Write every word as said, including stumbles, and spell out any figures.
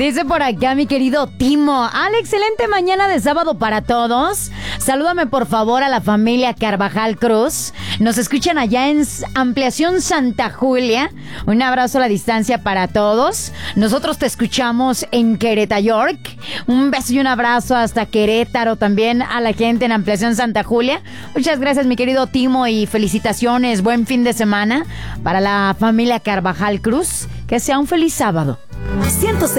Dice por acá mi querido Timo. Al excelente mañana de sábado para todos. Salúdame por favor a la familia Carvajal Cruz. Nos escuchan allá en Ampliación Santa Julia. Un abrazo a la distancia para todos. Nosotros te escuchamos en Querétaro, York. Un beso y un abrazo hasta Querétaro también a la gente en Ampliación Santa Julia. Muchas gracias mi querido Timo y felicitaciones. Buen fin de semana para la familia Carvajal Cruz. Que sea un feliz sábado. ciento seis